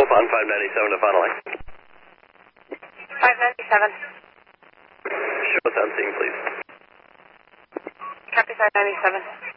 on 597 to Fond du Lac. 597. Show us on scene, please. Copy 597.